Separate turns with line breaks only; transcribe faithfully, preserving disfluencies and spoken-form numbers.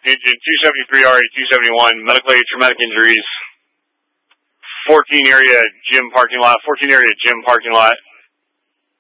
Engine two seventy-three R E two seventy-one, medical aid, traumatic injuries, fourteen area gym parking lot, fourteen area gym parking lot.